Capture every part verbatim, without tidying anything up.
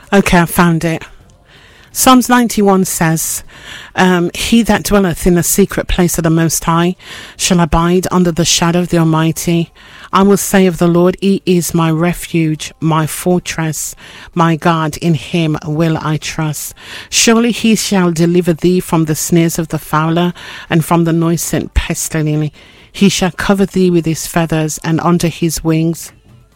Okay, I found it. Psalms ninety-one says, um, He that dwelleth in the secret place of the Most High shall abide under the shadow of the Almighty. I will say of the Lord, He is my refuge, my fortress, my God, in Him will I trust. Surely He shall deliver thee from the snares of the fowler and from the noisome pestilence. He shall cover thee with His feathers, and under His wings,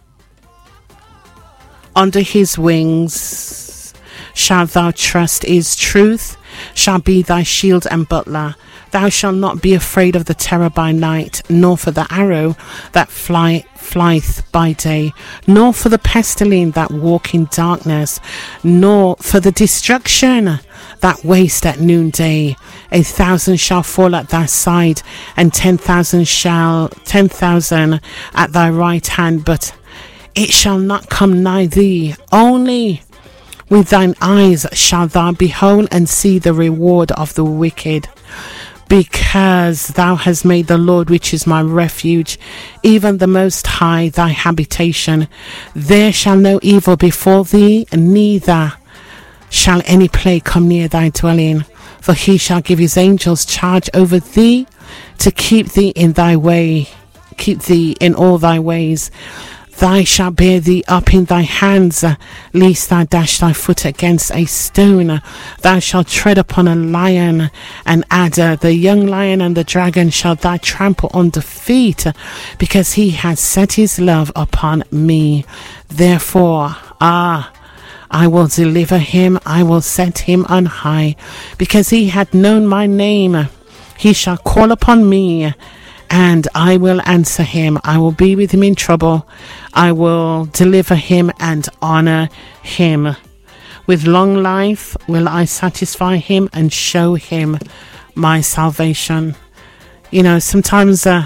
under His wings shalt thou trust. His truth shall be thy shield and butler. Thou shalt not be afraid of the terror by night, nor for the arrow that fly, flieth by day, nor for the pestilence that walk in darkness, nor for the destruction that waste at noonday. A thousand shall fall at thy side, and ten thousand shall ten thousand at thy right hand, but it shall not come nigh thee. Only with thine eyes shalt thou behold and see the reward of the wicked. Because thou hast made the Lord, which is my refuge, even the Most High, thy habitation, there shall no evil befall thee, neither shall any plague come near thy dwelling. For he shall give his angels charge over thee, to keep thee in thy way, keep thee in all thy ways. Thou shalt bear thee up in thy hands, lest thou dash thy foot against a stone. Thou shalt tread upon a lion and adder, the young lion and the dragon shalt thou trample under feet, because he has set his love upon me. Therefore, ah, I will deliver him, I will set him on high, because he hath known my name. He shall call upon me, and I will answer him. I will be with him in trouble. I will deliver him and honor him. With long life will I satisfy him and show him my salvation. You know, sometimes uh,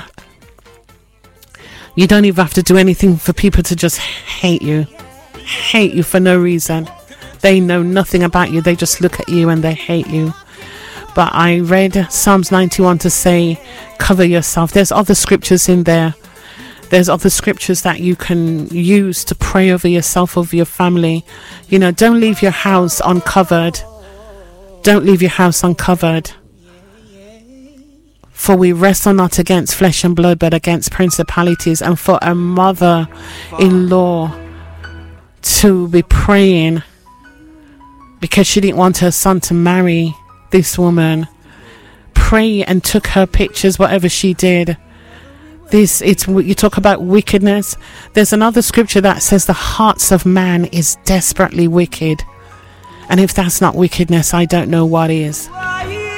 you don't even have to do anything for people to just hate you. Hate you for no reason. They know nothing about you. They just look at you and they hate you. But I read Psalms ninety-one to say, cover yourself. There's other scriptures in there. There's other scriptures that you can use to pray over yourself, over your family. You know, don't leave your house uncovered. Don't leave your house uncovered. For we wrestle not against flesh and blood, but against principalities. And for a mother-in-law to be praying because she didn't want her son to marry this woman, pray and took her pictures, whatever she did. This, it's, you talk about wickedness. There's another scripture that says the hearts of man is desperately wicked, and if that's not wickedness, I don't know what is.